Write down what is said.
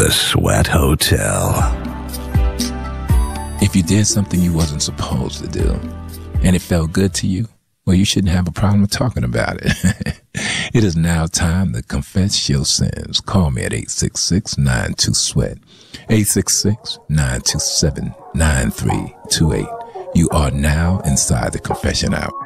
The Sweat Hotel. If you did something you wasn't supposed to do, and it felt good to you, well, you shouldn't have a problem talking about it. It is now time to confess your sins. Call me at 866-92-SWEAT, 866-927-9328. You are now inside the confession hour.